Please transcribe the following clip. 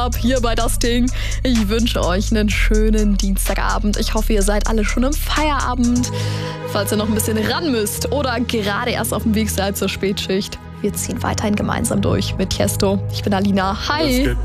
habe hier bei Das Ding. Ich wünsche euch einen schönen Dienstagabend. Ich hoffe, ihr seid alle schon im Feierabend. Falls ihr noch ein bisschen ran müsst oder gerade erst auf dem Weg seid zur Spätschicht. Wir ziehen weiterhin gemeinsam durch mit Tiesto. Ich bin Alina. Hi.